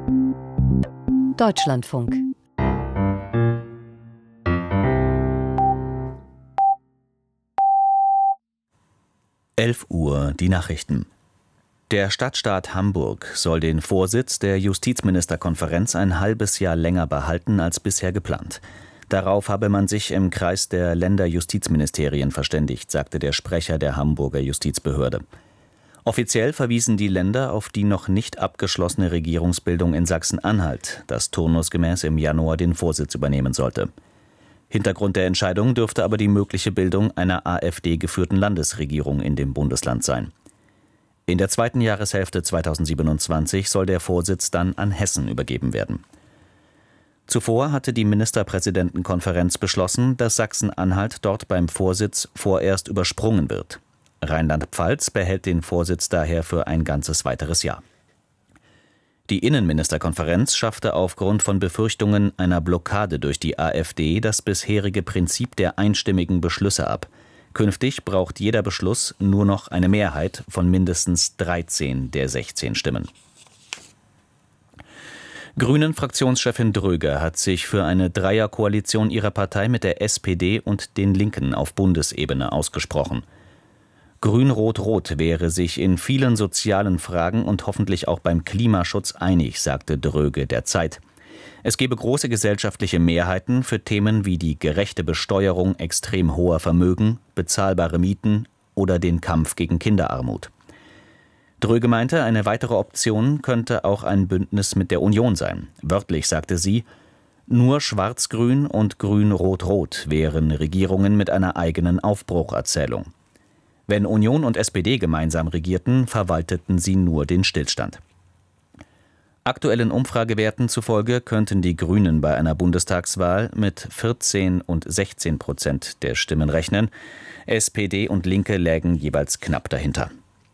Deutschlandfunk. Uhr, die Nachrichten. Der Stadtstaat Hamburg soll den Vorsitz der Justizministerkonferenz ein halbes Jahr länger behalten als bisher geplant. Darauf habe man sich im Kreis der Länderjustizministerien verständigt, sagte der Sprecher der Hamburger Justizbehörde. Offiziell verwiesen die Länder auf die noch nicht abgeschlossene Regierungsbildung in Sachsen-Anhalt, das turnusgemäß im Januar den Vorsitz übernehmen sollte. Hintergrund der Entscheidung dürfte aber die mögliche Bildung einer AfD-geführten Landesregierung in dem Bundesland sein. In der zweiten Jahreshälfte 2027 soll der Vorsitz dann an Hessen übergeben werden. Zuvor hatte die Ministerpräsidentenkonferenz beschlossen, dass Sachsen-Anhalt dort beim Vorsitz vorerst übersprungen wird. Rheinland-Pfalz behält den Vorsitz daher für ein ganzes weiteres Jahr. Die Innenministerkonferenz schaffte aufgrund von Befürchtungen einer Blockade durch die AfD das bisherige Prinzip der einstimmigen Beschlüsse ab. Künftig braucht jeder Beschluss nur noch eine Mehrheit von mindestens 13 der 16 Stimmen. Grünen-Fraktionschefin Dröge hat sich für eine Dreierkoalition ihrer Partei mit der SPD und den Linken auf Bundesebene ausgesprochen. Grün-Rot-Rot wäre sich in vielen sozialen Fragen und hoffentlich auch beim Klimaschutz einig, sagte Dröge der Zeit. Es gebe große gesellschaftliche Mehrheiten für Themen wie die gerechte Besteuerung extrem hoher Vermögen, bezahlbare Mieten oder den Kampf gegen Kinderarmut. Dröge meinte, eine weitere Option könnte auch ein Bündnis mit der Union sein. Wörtlich sagte sie, nur Schwarz-Grün und Grün-Rot-Rot wären Regierungen mit einer eigenen Aufbrucherzählung. Wenn Union und SPD gemeinsam regierten, verwalteten sie nur den Stillstand. Aktuellen Umfragewerten zufolge könnten die Grünen bei einer Bundestagswahl mit 14 und 16% der Stimmen rechnen. SPD und Linke lägen jeweils knapp dahinter.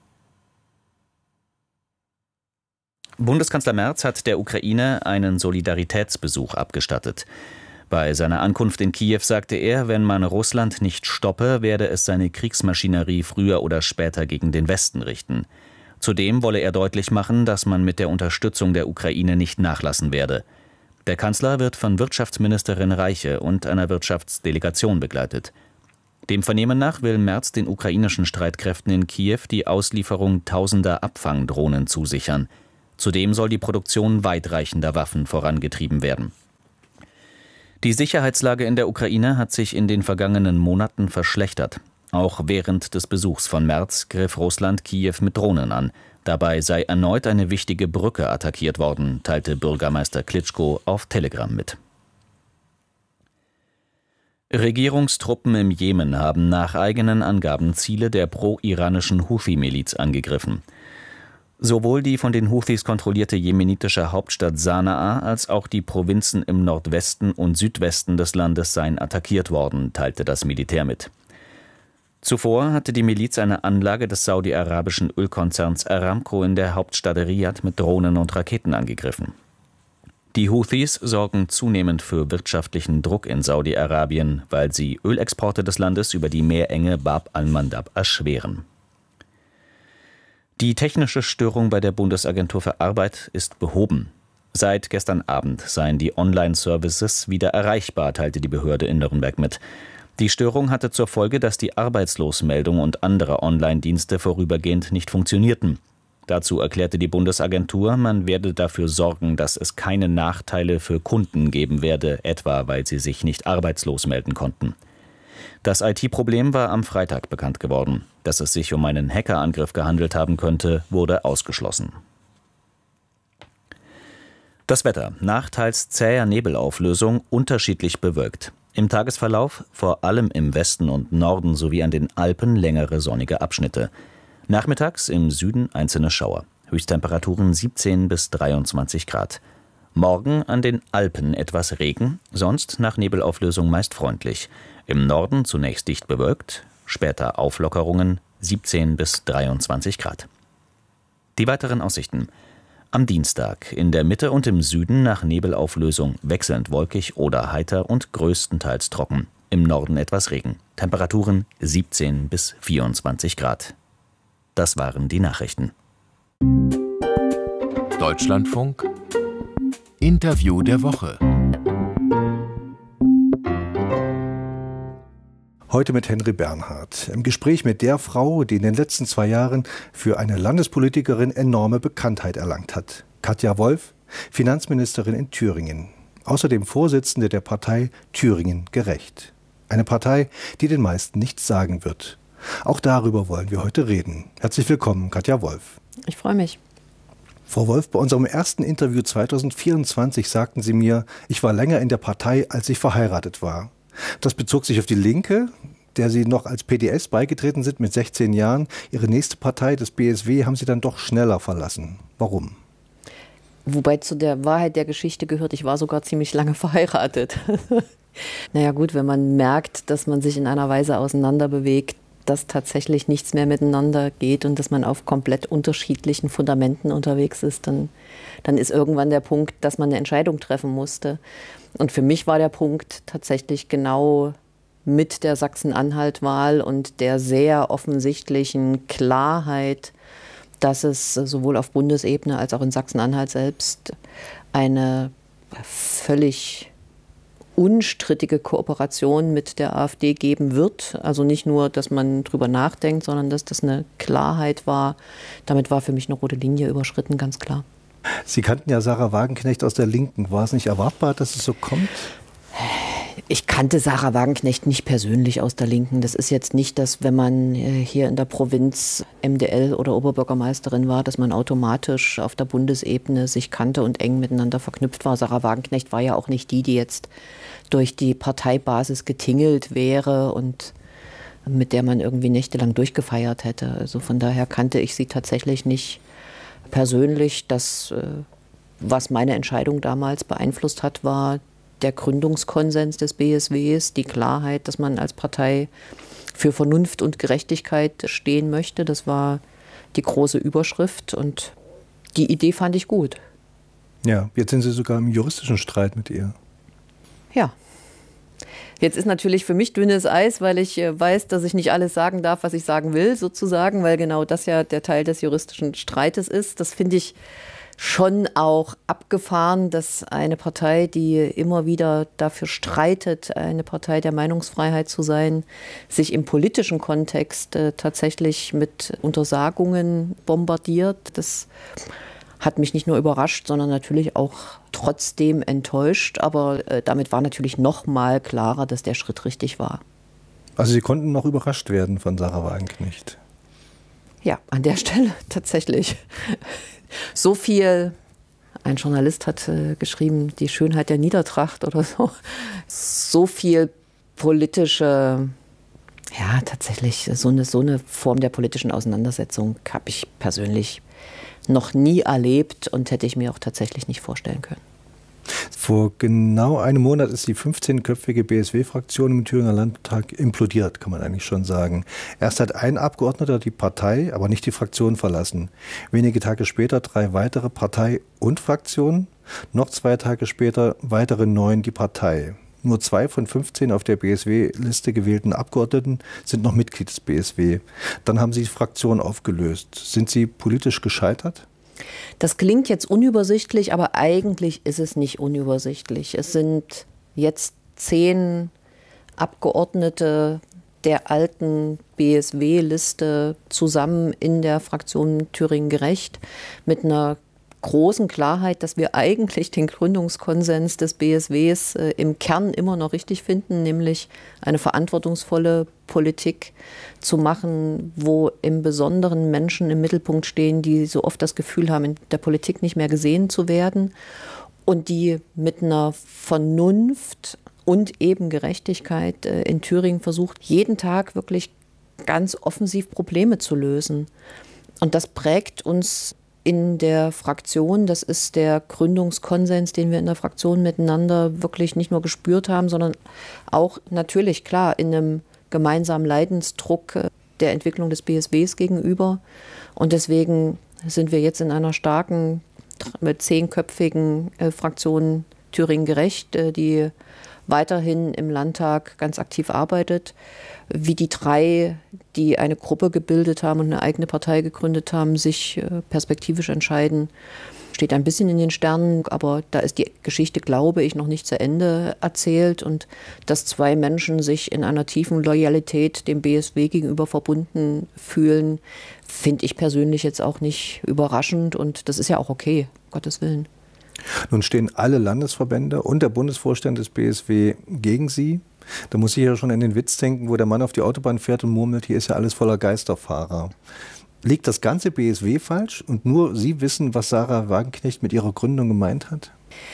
Bundeskanzler Merz hat der Ukraine einen Solidaritätsbesuch abgestattet. Bei seiner Ankunft in Kiew sagte er, wenn man Russland nicht stoppe, werde es seine Kriegsmaschinerie früher oder später gegen den Westen richten. Zudem wolle er deutlich machen, dass man mit der Unterstützung der Ukraine nicht nachlassen werde. Der Kanzler wird von Wirtschaftsministerin Reiche und einer Wirtschaftsdelegation begleitet. Dem Vernehmen nach will Merz den ukrainischen Streitkräften in Kiew die Auslieferung tausender Abfangdrohnen zusichern. Zudem soll die Produktion weitreichender Waffen vorangetrieben werden. Die Sicherheitslage in der Ukraine hat sich in den vergangenen Monaten verschlechtert. Auch während des Besuchs von Merz griff Russland Kiew mit Drohnen an. Dabei sei erneut eine wichtige Brücke attackiert worden, teilte Bürgermeister Klitschko auf Telegram mit. Regierungstruppen im Jemen haben nach eigenen Angaben Ziele der pro-iranischen Houthi-Miliz angegriffen. Sowohl die von den Houthis kontrollierte jemenitische Hauptstadt Sanaa als auch die Provinzen im Nordwesten und Südwesten des Landes seien attackiert worden, teilte das Militär mit. Zuvor hatte die Miliz eine Anlage des saudi-arabischen Ölkonzerns Aramco in der Hauptstadt Riad mit Drohnen und Raketen angegriffen. Die Houthis sorgen zunehmend für wirtschaftlichen Druck in Saudi-Arabien, weil sie Ölexporte des Landes über die Meerenge Bab al-Mandab erschweren. Die technische Störung bei der Bundesagentur für Arbeit ist behoben. Seit gestern Abend seien die Online-Services wieder erreichbar, teilte die Behörde in Nürnberg mit. Die Störung hatte zur Folge, dass die Arbeitslosmeldung und andere Online-Dienste vorübergehend nicht funktionierten. Dazu erklärte die Bundesagentur, man werde dafür sorgen, dass es keine Nachteile für Kunden geben werde, etwa weil sie sich nicht arbeitslos melden konnten. Das IT-Problem war am Freitag bekannt geworden. Dass es sich um einen Hackerangriff gehandelt haben könnte, wurde ausgeschlossen. Das Wetter. Nach teils zäher Nebelauflösung unterschiedlich bewölkt. Im Tagesverlauf vor allem im Westen und Norden sowie an den Alpen längere sonnige Abschnitte. Nachmittags im Süden einzelne Schauer. Höchsttemperaturen 17 bis 23 Grad. Morgen an den Alpen etwas Regen, sonst nach Nebelauflösung meist freundlich. Im Norden zunächst dicht bewölkt, später Auflockerungen 17 bis 23 Grad. Die weiteren Aussichten. Am Dienstag in der Mitte und im Süden nach Nebelauflösung wechselnd wolkig oder heiter und größtenteils trocken. Im Norden etwas Regen. Temperaturen 17 bis 24 Grad. Das waren die Nachrichten. Deutschlandfunk Interview der Woche. Heute mit Henry Bernhard. Im Gespräch mit der Frau, die in den letzten 2 Jahren für eine Landespolitikerin enorme Bekanntheit erlangt hat. Katja Wolf, Finanzministerin in Thüringen. Außerdem Vorsitzende der Partei Thüringen Gerecht. Eine Partei, die den meisten nichts sagen wird. Auch darüber wollen wir heute reden. Herzlich willkommen, Katja Wolf. Ich freue mich. Frau Wolf, bei unserem ersten Interview 2024 sagten Sie mir, ich war länger in der Partei, als ich verheiratet war. Das bezog sich auf die Linke, der Sie noch als PDS beigetreten sind mit 16 Jahren. Ihre nächste Partei, das BSW, haben Sie dann doch schneller verlassen. Warum? Wobei zu der Wahrheit der Geschichte gehört, ich war sogar ziemlich lange verheiratet. Naja gut, wenn man merkt, dass man sich in einer Weise auseinanderbewegt, dass tatsächlich nichts mehr miteinander geht und dass man auf komplett unterschiedlichen Fundamenten unterwegs ist, dann ist irgendwann der Punkt, dass man eine Entscheidung treffen musste. Und für mich war der Punkt tatsächlich genau mit der Sachsen-Anhalt-Wahl und der sehr offensichtlichen Klarheit, dass es sowohl auf Bundesebene als auch in Sachsen-Anhalt selbst eine völlig unstrittige Kooperation mit der AfD geben wird. Also nicht nur, dass man drüber nachdenkt, sondern dass das eine Klarheit war. Damit war für mich eine rote Linie überschritten, ganz klar. Sie kannten ja Sarah Wagenknecht aus der Linken. War es nicht erwartbar, dass es so kommt? Ich kannte Sarah Wagenknecht nicht persönlich aus der Linken. Das ist jetzt nicht, dass wenn man hier in der Provinz MdL oder Oberbürgermeisterin war, dass man automatisch auf der Bundesebene sich kannte und eng miteinander verknüpft war. Sarah Wagenknecht war ja auch nicht die jetzt durch die Parteibasis getingelt wäre und mit der man irgendwie nächtelang durchgefeiert hätte. Also von daher kannte ich sie tatsächlich nicht persönlich. Das, was meine Entscheidung damals beeinflusst hat, war der Gründungskonsens des BSWs, die Klarheit, dass man als Partei für Vernunft und Gerechtigkeit stehen möchte. Das war die große Überschrift und die Idee fand ich gut. Ja, jetzt sind Sie sogar im juristischen Streit mit ihr. Ja. Jetzt ist natürlich für mich dünnes Eis, weil ich weiß, dass ich nicht alles sagen darf, was ich sagen will, sozusagen, weil genau das ja der Teil des juristischen Streites ist. Das finde ich schon auch abgefahren, dass eine Partei, die immer wieder dafür streitet, eine Partei der Meinungsfreiheit zu sein, sich im politischen Kontext tatsächlich mit Untersagungen bombardiert. Das hat mich nicht nur überrascht, sondern natürlich auch trotzdem enttäuscht. Aber damit war natürlich noch mal klarer, dass der Schritt richtig war. Also Sie konnten noch überrascht werden von Sarah Wagenknecht? Ja, an der Stelle tatsächlich. So viel, ein Journalist hat geschrieben, die Schönheit der Niedertracht oder so. So viel politische, ja tatsächlich, so eine Form der politischen Auseinandersetzung habe ich persönlich noch nie erlebt und hätte ich mir auch tatsächlich nicht vorstellen können. Vor genau einem Monat ist die 15-köpfige BSW-Fraktion im Thüringer Landtag implodiert, kann man eigentlich schon sagen. Erst hat ein Abgeordneter die Partei, aber nicht die Fraktion verlassen. Wenige Tage später 3 weitere Partei und Fraktionen. Noch 2 Tage später weitere 9 die Partei. Nur 2 von 15 auf der BSW-Liste gewählten Abgeordneten sind noch Mitglied des BSW. Dann haben sie die Fraktion aufgelöst. Sind Sie politisch gescheitert? Das klingt jetzt unübersichtlich, aber eigentlich ist es nicht unübersichtlich. Es sind jetzt 10 Abgeordnete der alten BSW-Liste zusammen in der Fraktion Thüringen Gerecht mit einer großen Klarheit, dass wir eigentlich den Gründungskonsens des BSWs im Kern immer noch richtig finden, nämlich eine verantwortungsvolle Politik zu machen, wo im Besonderen Menschen im Mittelpunkt stehen, die so oft das Gefühl haben, in der Politik nicht mehr gesehen zu werden und die mit einer Vernunft und eben Gerechtigkeit in Thüringen versucht, jeden Tag wirklich ganz offensiv Probleme zu lösen. Und das prägt uns in der Fraktion. Das ist der Gründungskonsens, den wir in der Fraktion miteinander wirklich nicht nur gespürt haben, sondern auch natürlich, klar, in einem gemeinsamen Leidensdruck der Entwicklung des BSWs gegenüber. Und deswegen sind wir jetzt in einer starken, mit 10-köpfigen Fraktion Thüringen Gerecht, die weiterhin im Landtag ganz aktiv arbeitet, wie die 3, die eine Gruppe gebildet haben und eine eigene Partei gegründet haben, sich perspektivisch entscheiden. Steht ein bisschen in den Sternen, aber da ist die Geschichte, glaube ich, noch nicht zu Ende erzählt. Und dass zwei Menschen sich in einer tiefen Loyalität dem BSW gegenüber verbunden fühlen, finde ich persönlich jetzt auch nicht überraschend. Und das ist ja auch okay, um Gottes Willen. Nun stehen alle Landesverbände und der Bundesvorstand des BSW gegen Sie. Da muss ich ja schon an den Witz denken, wo der Mann auf die Autobahn fährt und murmelt, hier ist ja alles voller Geisterfahrer. Liegt das ganze BSW falsch und nur Sie wissen, was Sarah Wagenknecht mit ihrer Gründung gemeint hat?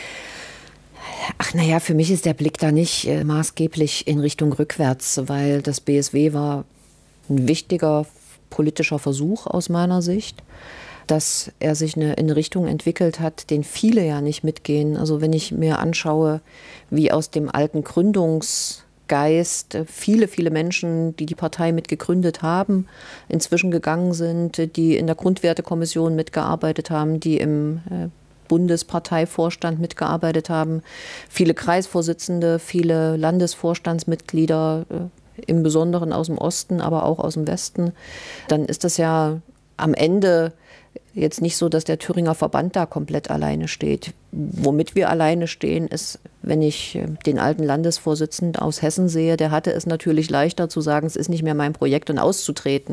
Ach naja, für mich ist der Blick da nicht maßgeblich in Richtung rückwärts, weil das BSW war ein wichtiger politischer Versuch aus meiner Sicht, dass er sich in eine Richtung entwickelt hat, den viele ja nicht mitgehen. Also wenn ich mir anschaue, wie aus dem alten Gründungsgeist viele, viele Menschen, die die Partei mitgegründet haben, inzwischen gegangen sind, die in der Grundwertekommission mitgearbeitet haben, die im Bundesparteivorstand mitgearbeitet haben, viele Kreisvorsitzende, viele Landesvorstandsmitglieder, im Besonderen aus dem Osten, aber auch aus dem Westen, dann ist das ja am Ende jetzt nicht so, dass der Thüringer Verband da komplett alleine steht. Womit wir alleine stehen, ist, wenn ich den alten Landesvorsitzenden aus Hessen sehe, der hatte es natürlich leichter zu sagen, es ist nicht mehr mein Projekt und auszutreten.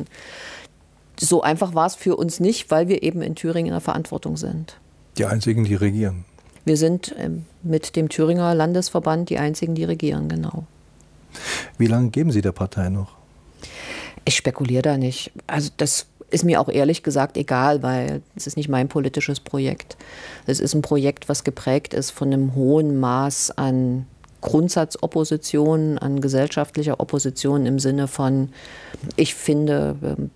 So einfach war es für uns nicht, weil wir eben in Thüringen in der Verantwortung sind. Die Einzigen, die regieren. Wir sind mit dem Thüringer Landesverband die Einzigen, die regieren, genau. Wie lange geben Sie der Partei noch? Ich spekuliere da nicht. Also das ist mir auch ehrlich gesagt egal, weil es ist nicht mein politisches Projekt. Es ist ein Projekt, was geprägt ist von einem hohen Maß an Grundsatzopposition, an gesellschaftlicher Opposition im Sinne von, ich finde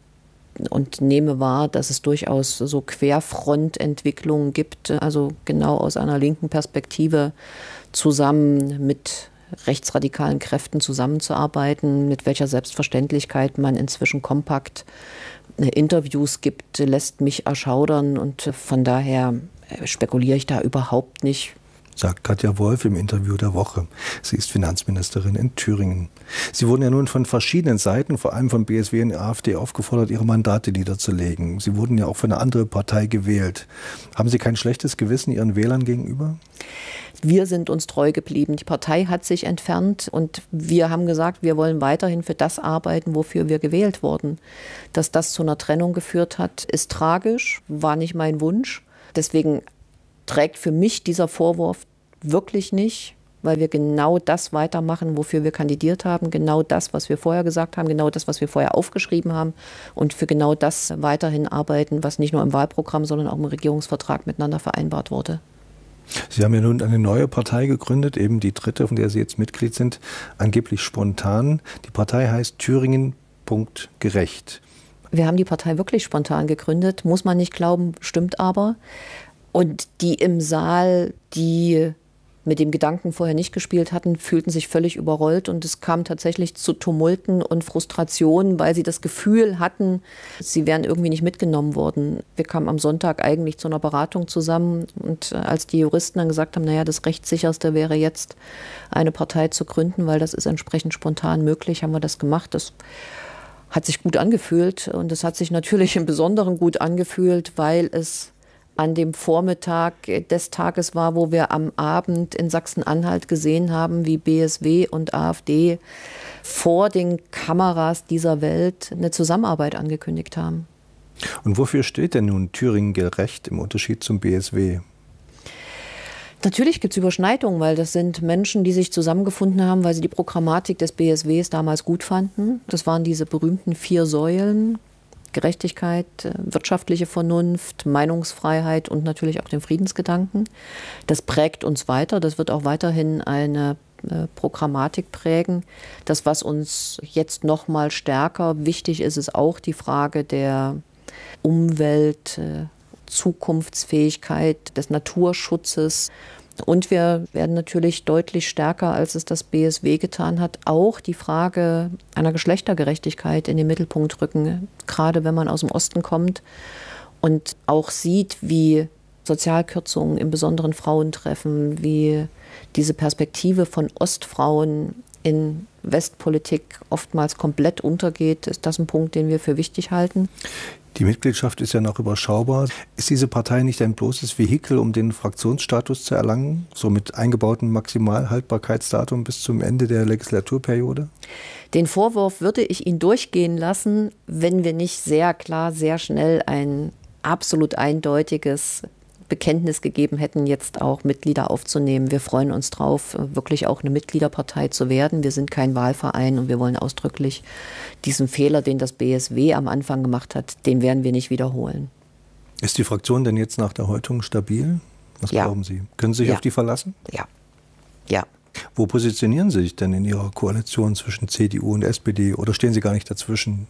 und nehme wahr, dass es durchaus so Querfrontentwicklungen gibt, also genau aus einer linken Perspektive zusammen mit rechtsradikalen Kräften zusammenzuarbeiten, mit welcher Selbstverständlichkeit man inzwischen kompakt Interviews gibt, lässt mich erschaudern und von daher spekuliere ich da überhaupt nicht. Sagt Katja Wolf im Interview der Woche. Sie ist Finanzministerin in Thüringen. Sie wurden ja nun von verschiedenen Seiten, vor allem von BSW und AfD, aufgefordert, ihre Mandate niederzulegen. Sie wurden ja auch für eine andere Partei gewählt. Haben Sie kein schlechtes Gewissen Ihren Wählern gegenüber? Wir sind uns treu geblieben. Die Partei hat sich entfernt und wir haben gesagt, wir wollen weiterhin für das arbeiten, wofür wir gewählt wurden. Dass das zu einer Trennung geführt hat, ist tragisch, war nicht mein Wunsch. Deswegen trägt für mich dieser Vorwurf wirklich nicht, weil wir genau das weitermachen, wofür wir kandidiert haben, genau das, was wir vorher gesagt haben, genau das, was wir vorher aufgeschrieben haben und für genau das weiterhin arbeiten, was nicht nur im Wahlprogramm, sondern auch im Regierungsvertrag miteinander vereinbart wurde. Sie haben ja nun eine neue Partei gegründet, eben die dritte, von der Sie jetzt Mitglied sind, angeblich spontan. Die Partei heißt Thüringen.gerecht. Wir haben die Partei wirklich spontan gegründet, muss man nicht glauben, stimmt aber. Und die im Saal, die mit dem Gedanken vorher nicht gespielt hatten, fühlten sich völlig überrollt und es kam tatsächlich zu Tumulten und Frustrationen, weil sie das Gefühl hatten, sie wären irgendwie nicht mitgenommen worden. Wir kamen am Sonntag eigentlich zu einer Beratung zusammen und als die Juristen dann gesagt haben, naja, das Rechtssicherste wäre jetzt eine Partei zu gründen, weil das ist entsprechend spontan möglich, haben wir das gemacht. Das hat sich gut angefühlt und es hat sich natürlich im Besonderen gut angefühlt, weil es an dem Vormittag des Tages war, wo wir am Abend in Sachsen-Anhalt gesehen haben, wie BSW und AfD vor den Kameras dieser Welt eine Zusammenarbeit angekündigt haben. Und wofür steht denn nun Thüringen.gerecht im Unterschied zum BSW? Natürlich gibt es Überschneidungen, weil das sind Menschen, die sich zusammengefunden haben, weil sie die Programmatik des BSWs damals gut fanden. Das waren diese berühmten 4 Säulen: Gerechtigkeit, wirtschaftliche Vernunft, Meinungsfreiheit und natürlich auch den Friedensgedanken. Das prägt uns weiter. Das wird auch weiterhin eine Programmatik prägen. Das, was uns jetzt noch mal stärker wichtig ist, ist auch die Frage der Umwelt, Zukunftsfähigkeit, des Naturschutzes. Und wir werden natürlich deutlich stärker, als es das BSW getan hat, auch die Frage einer Geschlechtergerechtigkeit in den Mittelpunkt rücken. Gerade wenn man aus dem Osten kommt und auch sieht, wie Sozialkürzungen im Besonderen Frauen treffen, wie diese Perspektive von Ostfrauen in Westpolitik oftmals komplett untergeht, ist das ein Punkt, den wir für wichtig halten. Die Mitgliedschaft ist ja noch überschaubar. Ist diese Partei nicht ein bloßes Vehikel, um den Fraktionsstatus zu erlangen, so mit eingebautem Maximalhaltbarkeitsdatum bis zum Ende der Legislaturperiode? Den Vorwurf würde ich Ihnen durchgehen lassen, wenn wir nicht sehr klar, sehr schnell ein absolut eindeutiges Bekenntnis gegeben hätten, jetzt auch Mitglieder aufzunehmen. Wir freuen uns drauf, wirklich auch eine Mitgliederpartei zu werden. Wir sind kein Wahlverein und wir wollen ausdrücklich diesen Fehler, den das BSW am Anfang gemacht hat, den werden wir nicht wiederholen. Ist die Fraktion denn jetzt nach der Häutung stabil? Was glauben Sie? Können Sie sich auf die verlassen? Ja. Wo positionieren Sie sich denn in Ihrer Koalition zwischen CDU und SPD oder stehen Sie gar nicht dazwischen?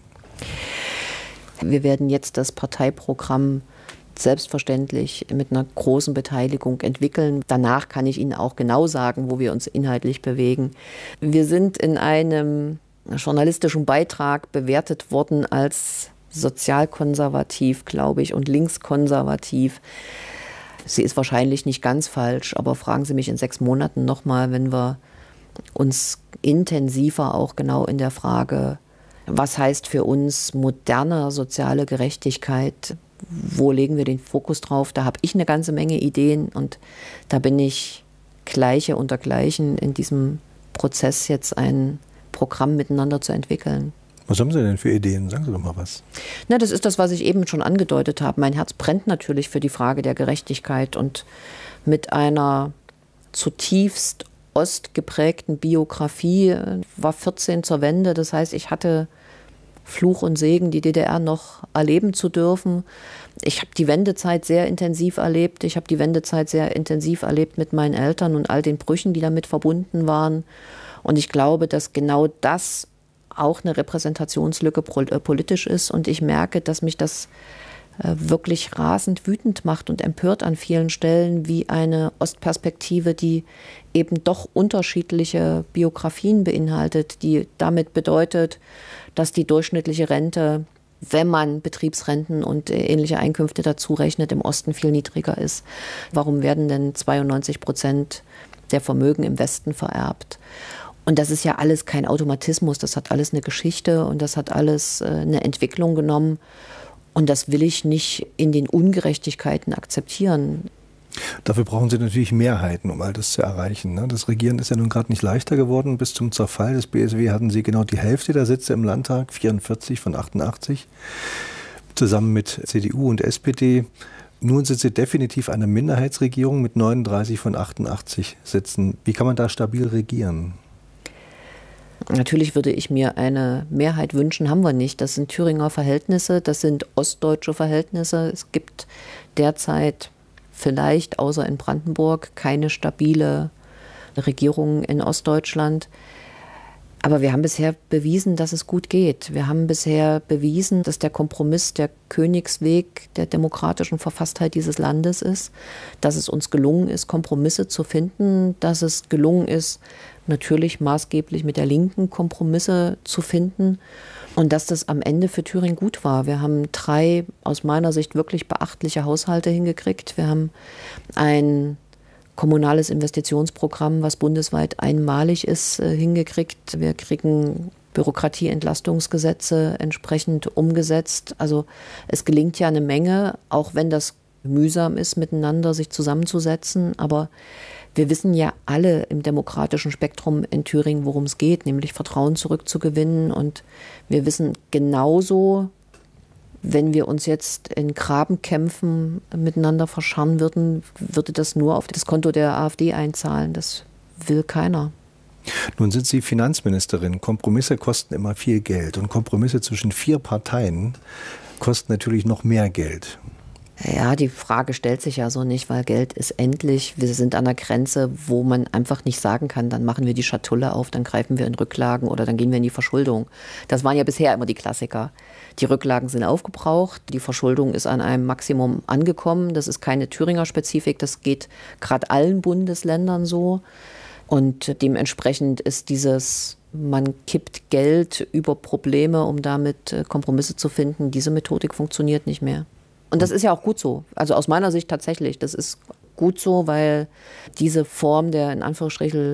Wir werden jetzt das Parteiprogramm selbstverständlich mit einer großen Beteiligung entwickeln. Danach kann ich Ihnen auch genau sagen, wo wir uns inhaltlich bewegen. Wir sind in einem journalistischen Beitrag bewertet worden als sozialkonservativ, glaube ich, und linkskonservativ. Sie ist wahrscheinlich nicht ganz falsch, aber fragen Sie mich in 6 Monaten nochmal, wenn wir uns intensiver auch genau in der Frage, was heißt für uns moderne soziale Gerechtigkeit, wo legen wir den Fokus drauf? Da habe ich eine ganze Menge Ideen und da bin ich Gleiche unter Gleichen in diesem Prozess, jetzt ein Programm miteinander zu entwickeln. Was haben Sie denn für Ideen? Sagen Sie doch mal was. Na, das ist das, was ich eben schon angedeutet habe. Mein Herz brennt natürlich für die Frage der Gerechtigkeit und mit einer zutiefst ostgeprägten Biografie, war 14 zur Wende. Das heißt, ich hatte Fluch und Segen, die DDR noch erleben zu dürfen. Ich habe die Wendezeit sehr intensiv erlebt. Ich habe die Wendezeit sehr intensiv erlebt mit meinen Eltern und all den Brüchen, die damit verbunden waren. Und ich glaube, dass genau das auch eine Repräsentationslücke politisch ist. Und ich merke, dass mich das wirklich rasend wütend macht und empört an vielen Stellen, wie eine Ostperspektive, die eben doch unterschiedliche Biografien beinhaltet, die damit bedeutet, dass die durchschnittliche Rente, wenn man Betriebsrenten und ähnliche Einkünfte dazu rechnet, im Osten viel niedriger ist. Warum werden denn 92% der Vermögen im Westen vererbt? Und das ist ja alles kein Automatismus, das hat alles eine Geschichte und das hat alles eine Entwicklung genommen. Und das will ich nicht in den Ungerechtigkeiten akzeptieren. Dafür brauchen Sie natürlich Mehrheiten, um all das zu erreichen. Das Regieren ist ja nun gerade nicht leichter geworden. Bis zum Zerfall des BSW hatten Sie genau die Hälfte der Sitze im Landtag, 44 von 88, zusammen mit CDU und SPD. Nun sind Sie definitiv eine Minderheitsregierung mit 39 von 88 Sitzen. Wie kann man da stabil regieren? Natürlich würde ich mir eine Mehrheit wünschen, haben wir nicht. Das sind Thüringer Verhältnisse, das sind ostdeutsche Verhältnisse. Es gibt derzeit vielleicht, außer in Brandenburg, keine stabile Regierung in Ostdeutschland. Aber wir haben bisher bewiesen, dass es gut geht. Wir haben bisher bewiesen, dass der Kompromiss der Königsweg der demokratischen Verfasstheit dieses Landes ist, dass es uns gelungen ist, Kompromisse zu finden, dass es gelungen ist, natürlich maßgeblich mit der Linken Kompromisse zu finden und dass das am Ende für Thüringen gut war. Wir haben 3 aus meiner Sicht wirklich beachtliche Haushalte hingekriegt. Wir haben ein kommunales Investitionsprogramm, was bundesweit einmalig ist, hingekriegt. Wir kriegen Bürokratieentlastungsgesetze entsprechend umgesetzt. Also es gelingt ja eine Menge, auch wenn das mühsam ist, miteinander sich zusammenzusetzen. Aber wir wissen ja alle im demokratischen Spektrum in Thüringen, worum es geht, nämlich Vertrauen zurückzugewinnen. Und wir wissen genauso, wenn wir uns jetzt in Grabenkämpfen miteinander verscharren würden, würde das nur auf das Konto der AfD einzahlen. Das will keiner. Nun sind Sie Finanzministerin. Kompromisse kosten immer viel Geld. Und Kompromisse zwischen 4 Parteien kosten natürlich noch mehr Geld. Ja, die Frage stellt sich ja so nicht, weil Geld ist endlich. Wir sind an einer Grenze, wo man einfach nicht sagen kann, dann machen wir die Schatulle auf, dann greifen wir in Rücklagen oder dann gehen wir in die Verschuldung. Das waren ja bisher immer die Klassiker. Die Rücklagen sind aufgebraucht, die Verschuldung ist an einem Maximum angekommen. Das ist keine Thüringer Spezifik, das geht gerade allen Bundesländern so. Und dementsprechend ist dieses, man kippt Geld über Probleme, um damit Kompromisse zu finden, diese Methodik funktioniert nicht mehr. Und das ist ja auch gut so. Also aus meiner Sicht tatsächlich. Das ist gut so, weil diese Form der in Anführungsstrichen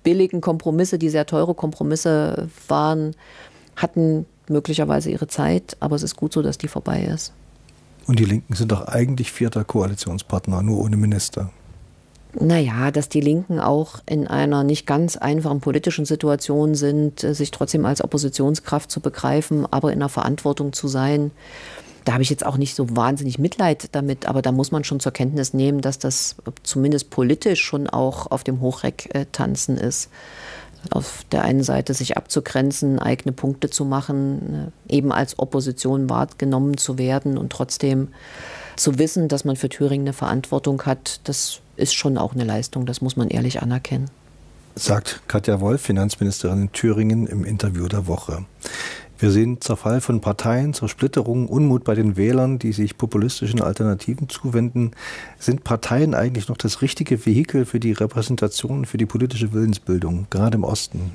billigen Kompromisse, die sehr teure Kompromisse waren, hatten möglicherweise ihre Zeit, aber es ist gut so, dass die vorbei ist. Und die Linken sind doch eigentlich 4. Koalitionspartner, nur ohne Minister. Naja, dass die Linken auch in einer nicht ganz einfachen politischen Situation sind, sich trotzdem als Oppositionskraft zu begreifen, aber in der Verantwortung zu sein. Da habe ich jetzt auch nicht so wahnsinnig Mitleid damit, aber da muss man schon zur Kenntnis nehmen, dass das zumindest politisch schon auch auf dem Hochreck tanzen ist. Auf der einen Seite sich abzugrenzen, eigene Punkte zu machen, eben als Opposition wahrgenommen zu werden und trotzdem zu wissen, dass man für Thüringen eine Verantwortung hat, das ist schon auch eine Leistung, das muss man ehrlich anerkennen. Sagt Katja Wolf, Finanzministerin in Thüringen, im Interview der Woche. Wir sehen Zerfall von Parteien, Zersplitterung, Unmut bei den Wählern, die sich populistischen Alternativen zuwenden. Sind Parteien eigentlich noch das richtige Vehikel für die Repräsentation, für die politische Willensbildung, gerade im Osten?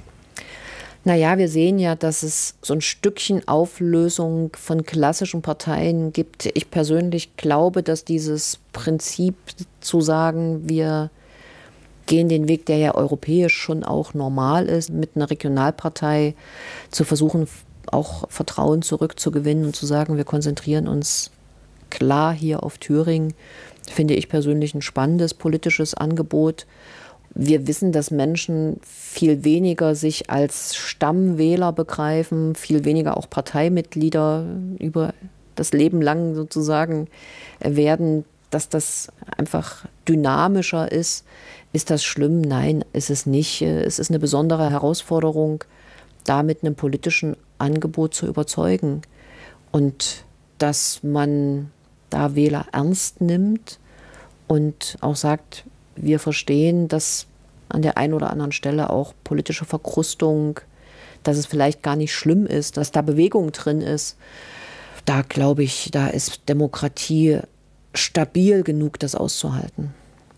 Naja, wir sehen ja, dass es so ein Stückchen Auflösung von klassischen Parteien gibt. Ich persönlich glaube, dass dieses Prinzip zu sagen, wir gehen den Weg, der ja europäisch schon auch normal ist, mit einer Regionalpartei zu versuchen, auch Vertrauen zurückzugewinnen und zu sagen, wir konzentrieren uns klar hier auf Thüringen, finde ich persönlich ein spannendes politisches Angebot. Wir wissen, dass Menschen viel weniger sich als Stammwähler begreifen, viel weniger auch Parteimitglieder über das Leben lang sozusagen werden, dass das einfach dynamischer ist. Ist das schlimm? Nein, ist es nicht. Es ist eine besondere Herausforderung, da mit einem politischen Angebot zu überzeugen. Und dass man da Wähler ernst nimmt und auch sagt, wir verstehen, dass an der einen oder anderen Stelle auch politische Verkrustung, dass es vielleicht gar nicht schlimm ist, dass da Bewegung drin ist. Da glaube ich, da ist Demokratie stabil genug, das auszuhalten.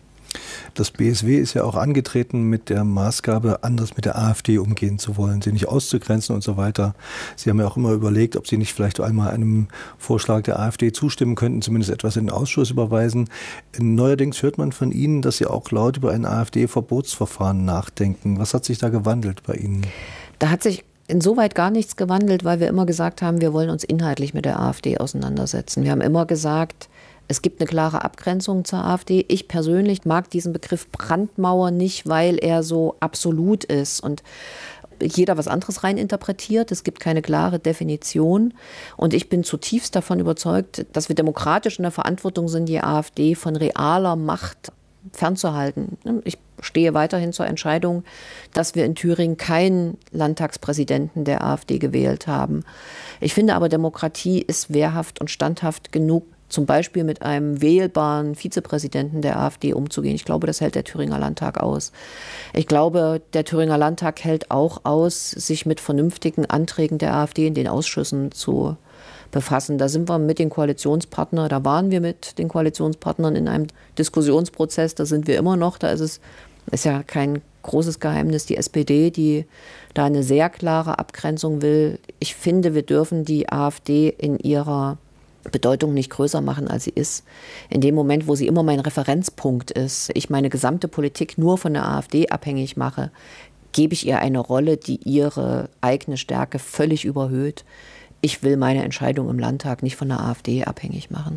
Das BSW ist ja auch angetreten mit der Maßgabe, anders mit der AfD umgehen zu wollen, sie nicht auszugrenzen und so weiter. Sie haben ja auch immer überlegt, ob Sie nicht vielleicht einmal einem Vorschlag der AfD zustimmen könnten, zumindest etwas in den Ausschuss überweisen. Neuerdings hört man von Ihnen, dass Sie auch laut über ein AfD-Verbotsverfahren nachdenken. Was hat sich da gewandelt bei Ihnen? Da hat sich insoweit gar nichts gewandelt, weil wir immer gesagt haben, wir wollen uns inhaltlich mit der AfD auseinandersetzen. Wir haben immer gesagt, es gibt eine klare Abgrenzung zur AfD. Ich persönlich mag diesen Begriff Brandmauer nicht, weil er so absolut ist und jeder was anderes reininterpretiert. Es gibt keine klare Definition. Und ich bin zutiefst davon überzeugt, dass wir demokratisch in der Verantwortung sind, die AfD von realer Macht fernzuhalten. Ich stehe weiterhin zur Entscheidung, dass wir in Thüringen keinen Landtagspräsidenten der AfD gewählt haben. Ich finde aber, Demokratie ist wehrhaft und standhaft genug, zum Beispiel mit einem wählbaren Vizepräsidenten der AfD umzugehen. Ich glaube, das hält der Thüringer Landtag aus. Ich glaube, der Thüringer Landtag hält auch aus, sich mit vernünftigen Anträgen der AfD in den Ausschüssen zu befassen. Da sind wir mit den Koalitionspartnern, da waren wir mit den Koalitionspartnern in einem Diskussionsprozess, da sind wir immer noch, da ist ja kein großes Geheimnis, die SPD, die da eine sehr klare Abgrenzung will. Ich finde, wir dürfen die AfD in ihrer Bedeutung nicht größer machen, als sie ist. In dem Moment, wo sie immer mein Referenzpunkt ist, ich meine gesamte Politik nur von der AfD abhängig mache, gebe ich ihr eine Rolle, die ihre eigene Stärke völlig überhöht. Ich will meine Entscheidung im Landtag nicht von der AfD abhängig machen.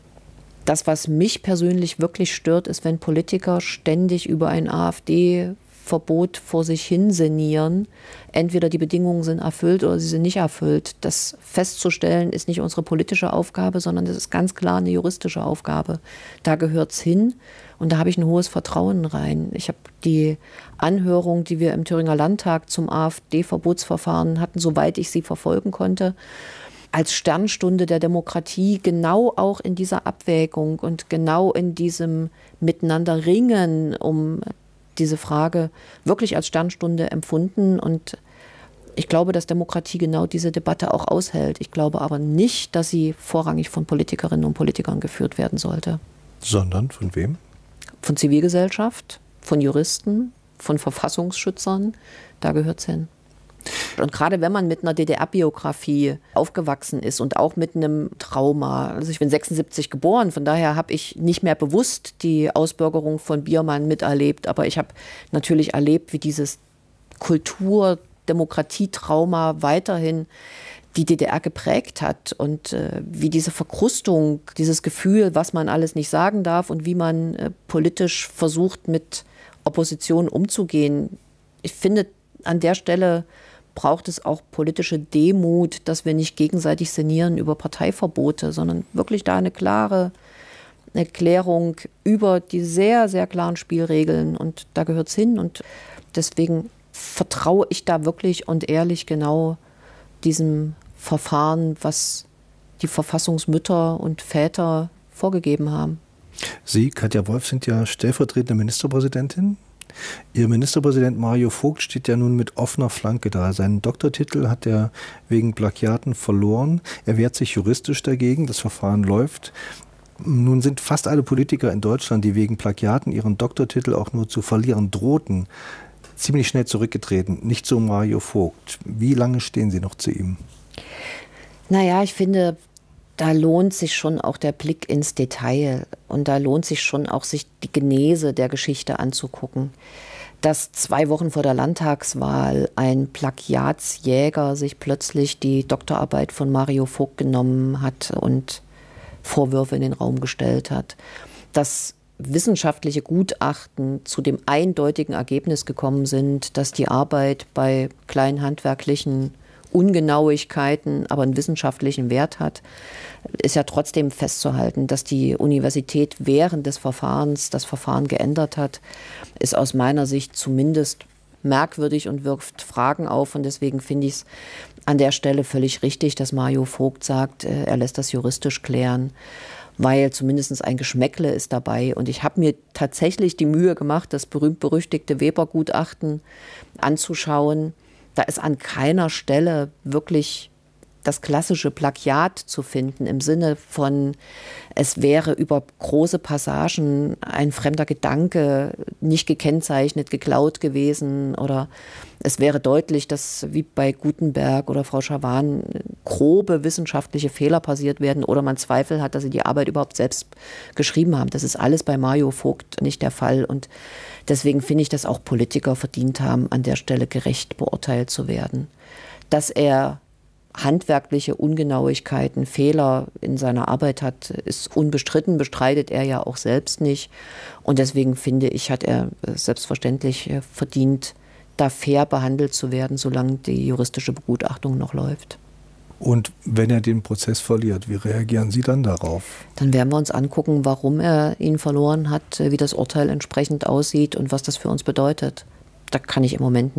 Das, was mich persönlich wirklich stört, ist, wenn Politiker ständig über ein AfD-Verbot vor sich hin sinnieren. Entweder die Bedingungen sind erfüllt oder sie sind nicht erfüllt. Das festzustellen ist nicht unsere politische Aufgabe, sondern das ist ganz klar eine juristische Aufgabe. Da gehört es hin und da habe ich ein hohes Vertrauen rein. Ich habe die Anhörung, die wir im Thüringer Landtag zum AfD-Verbotsverfahren hatten, soweit ich sie verfolgen konnte, als Sternstunde der Demokratie genau auch in dieser Abwägung und genau in diesem Miteinander ringen um diese Frage wirklich als Sternstunde empfunden. Und ich glaube, dass Demokratie genau diese Debatte auch aushält. Ich glaube aber nicht, dass sie vorrangig von Politikerinnen und Politikern geführt werden sollte. Sondern von wem? Von Zivilgesellschaft, von Juristen, von Verfassungsschützern. Da gehört es hin. Und gerade wenn man mit einer DDR-Biografie aufgewachsen ist und auch mit einem Trauma, also ich bin 76 geboren, von daher habe ich nicht mehr bewusst die Ausbürgerung von Biermann miterlebt, aber ich habe natürlich erlebt, wie dieses Kultur, Demokratietrauma weiterhin die DDR geprägt hat und wie diese Verkrustung, dieses Gefühl, was man alles nicht sagen darf und wie man politisch versucht, mit Opposition umzugehen. Ich finde, an der Stelle braucht es auch politische Demut, dass wir nicht gegenseitig sinnieren über Parteiverbote, sondern wirklich da eine klare Erklärung über die sehr, sehr klaren Spielregeln. Und da gehört es hin. Und deswegen vertraue ich da wirklich und ehrlich genau diesem Verfahren, was die Verfassungsmütter und Väter vorgegeben haben. Sie, Katja Wolf, sind ja stellvertretende Ministerpräsidentin. Ihr Ministerpräsident Mario Vogt steht ja nun mit offener Flanke da. Seinen Doktortitel hat er wegen Plagiaten verloren. Er wehrt sich juristisch dagegen. Das Verfahren läuft. Nun sind fast alle Politiker in Deutschland, die wegen Plagiaten ihren Doktortitel auch nur zu verlieren drohten, ziemlich schnell zurückgetreten. Nicht so Mario Vogt. Wie lange stehen Sie noch zu ihm? Naja, ich finde, da lohnt sich schon auch der Blick ins Detail und da lohnt sich schon auch, sich die Genese der Geschichte anzugucken. Dass 2 Wochen vor der Landtagswahl ein Plagiatsjäger sich plötzlich die Doktorarbeit von Mario Vogt genommen hat und Vorwürfe in den Raum gestellt hat. Dass wissenschaftliche Gutachten zu dem eindeutigen Ergebnis gekommen sind, dass die Arbeit bei kleinen handwerklichen Ungenauigkeiten, aber einen wissenschaftlichen Wert hat, ist ja trotzdem festzuhalten, dass die Universität während des Verfahrens das Verfahren geändert hat, ist aus meiner Sicht zumindest merkwürdig und wirft Fragen auf. Und deswegen finde ich es an der Stelle völlig richtig, dass Mario Vogt sagt, er lässt das juristisch klären, weil zumindest ein Geschmäckle ist dabei. Und ich habe mir tatsächlich die Mühe gemacht, das berühmt-berüchtigte Weber-Gutachten anzuschauen. Da ist an keiner Stelle wirklich das klassische Plagiat zu finden, im Sinne von, es wäre über große Passagen ein fremder Gedanke nicht gekennzeichnet, geklaut gewesen, oder es wäre deutlich, dass wie bei Gutenberg oder Frau Schawan grobe wissenschaftliche Fehler passiert werden oder man Zweifel hat, dass sie die Arbeit überhaupt selbst geschrieben haben. Das ist alles bei Mario Vogt nicht der Fall und deswegen finde ich, dass auch Politiker verdient haben, an der Stelle gerecht beurteilt zu werden. Dass er handwerkliche Ungenauigkeiten, Fehler in seiner Arbeit hat, ist unbestritten, bestreitet er ja auch selbst nicht. Und deswegen finde ich, hat er selbstverständlich verdient, da fair behandelt zu werden, solange die juristische Begutachtung noch läuft. Und wenn er den Prozess verliert, wie reagieren Sie dann darauf? Dann werden wir uns angucken, warum er ihn verloren hat, wie das Urteil entsprechend aussieht und was das für uns bedeutet. Da kann ich im Moment